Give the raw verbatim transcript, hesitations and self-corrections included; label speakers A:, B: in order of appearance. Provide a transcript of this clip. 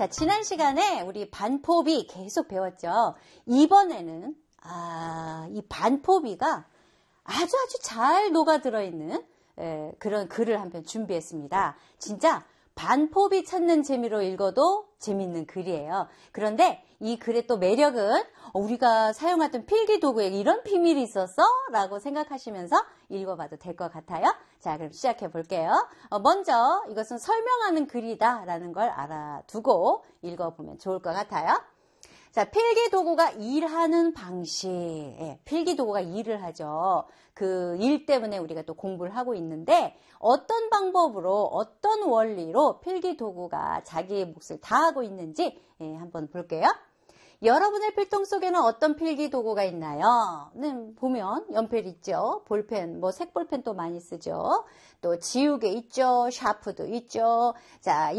A: 자, 지난 시간에 우리 반포비 계속 배웠죠. 이번에는 아, 이 반포비가 아주 아주 잘 녹아들어 있는 에, 그런 글을 한 편 준비했습니다. 진짜 반포비 찾는 재미로 읽어도 재밌는 글이에요. 그런데 이 글의 또 매력은 우리가 사용하던 필기도구에 이런 비밀이 있었어? 라고 생각하시면서 읽어봐도 될 것 같아요. 자, 그럼 시작해 볼게요. 어, 먼저 이것은 설명하는 글이다 라는 걸 알아두고 읽어보면 좋을 것 같아요. 자, 필기도구가 일하는 방식. 예, 필기도구가 일을 하죠. 그 일 때문에 우리가 또 공부를 하고 있는데 어떤 방법으로 어떤 원리로 필기도구가 자기의 몫을 다하고 있는지 예, 한번 볼게요. 여러분의 필통 속에는 어떤 필기도구가 있나요? 네, 보면 연필 있죠. 볼펜, 뭐 색볼펜 또 많이 쓰죠. 또 지우개 있죠. 샤프도 있죠. 자,